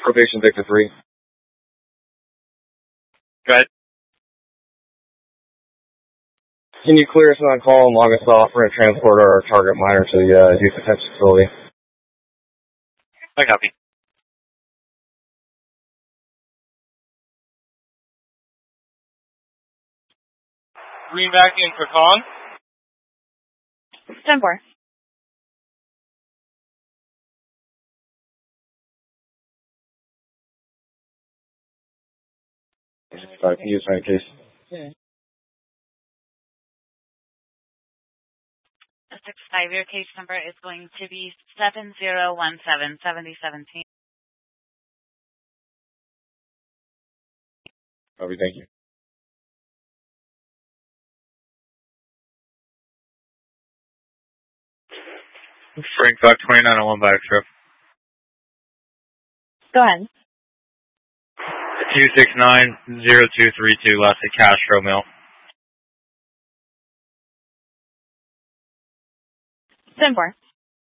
Probation Victor 3. Go ahead. Can you clear us on call and log us off? We're going to transport our target miner to the youth detention facility. I copy. Green back in for Kong. 10-4. Can you sign a case? Yeah. 6-5, your case number is going to be 7017-7017. Copy, thank you. Frank Buck 2901 by trip. Go ahead. 269-0232, last at Castro Mill. 10-4.